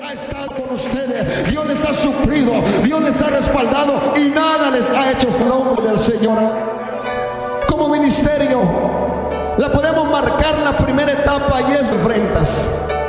ha estado con ustedes, Dios les ha suplido, Dios les ha respaldado y nada les ha hecho flojo del Señor. Como ministerio, la podemos marcar la primera etapa y es ventas.